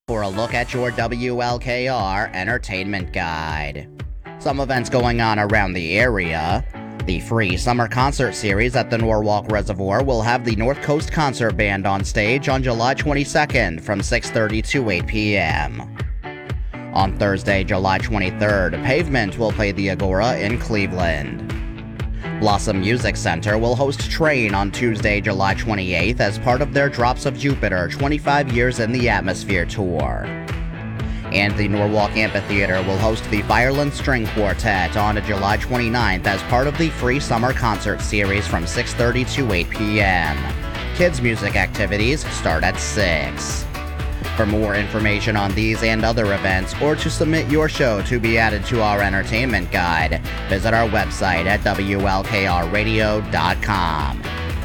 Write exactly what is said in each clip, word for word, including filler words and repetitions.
For a look at your W L K R Entertainment Guide. Some events going on around the area. The free summer concert series at the Norwalk Reservoir will have the North Coast Concert Band on stage on July twenty-second from six thirty to eight p.m. On Thursday, July twenty-third, Pavement will play the Agora in Cleveland. Blossom Music Center will host Train on Tuesday, July twenty-eighth as part of their Drops of Jupiter twenty-five Years in the Atmosphere tour. And the Norwalk Amphitheater will host the Violin String Quartet on July twenty-ninth as part of the free summer concert series from six thirty to eight p.m. Kids' music activities start at six. For more information on these and other events, or to submit your show to be added to our entertainment guide, visit our website at W L K R radio dot com.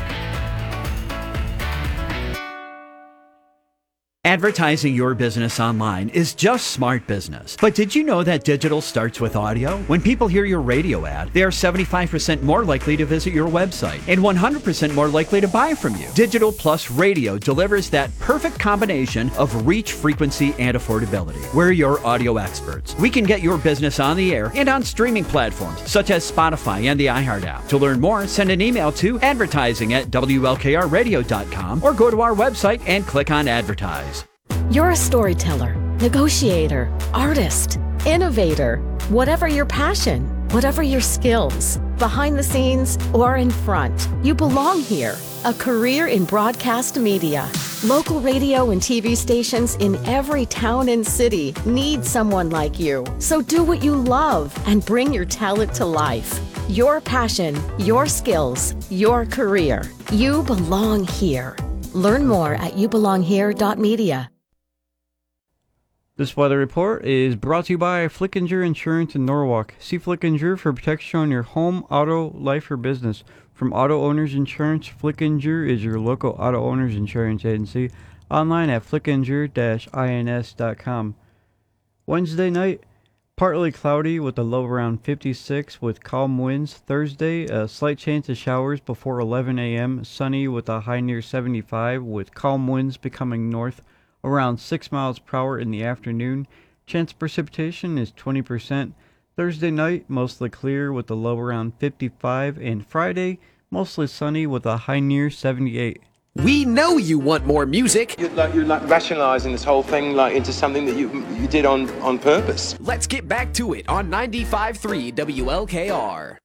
Advertising your business online is just smart business. But did you know that digital starts with audio? When people hear your radio ad, they are seventy-five percent more likely to visit your website and one hundred percent more likely to buy from you. Digital plus radio delivers that perfect combination of reach, frequency, and affordability. We're your audio experts. We can get your business on the air and on streaming platforms such as Spotify and the iHeart app. To learn more, send an email to advertising at W L K R radio dot com or go to our website and click on Advertise. You're a storyteller, negotiator, artist, innovator. Whatever your passion, whatever your skills, behind the scenes or in front, you belong here. A career in broadcast media. Local radio and T V stations in every town and city need someone like you. So do what you love and bring your talent to life. Your passion, your skills, your career. You belong here. Learn more at you belong here dot media. This weather report is brought to you by Flickinger Insurance in Norwalk. See Flickinger for protection on your home, auto, life, or business. From Auto Owners Insurance, Flickinger is your local auto owners insurance agency. Online at flickinger dash ins dot com. Wednesday night, partly cloudy with a low around fifty-six with calm winds. Thursday, a slight chance of showers before eleven a.m. Sunny with a high near seventy-five with calm winds becoming north around six miles per hour in the afternoon. Chance of precipitation is twenty percent. Thursday night, mostly clear with a low around fifty-five. And Friday, mostly sunny with a high near seventy-eight. We know you want more music. You're like, you're like rationalizing this whole thing like into something that you you did on, on purpose. Let's get back to it on ninety-five point three W L K R.